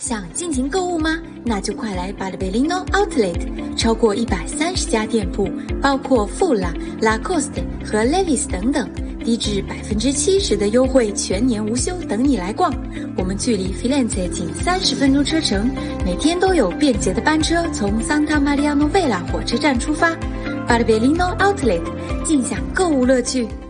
想尽情购物吗？那就快来Bartolino Outlet， 超过130家店铺，包括Fula、Lacoste 和 Levi's 等等，低至70%的优惠，全年无休，等你来逛。我们距离 Firenze 仅30分钟车程，每天都有便捷的班车从 Santa Maria Novella 火车站出发。Bartolino Outlet， 尽享购物乐趣。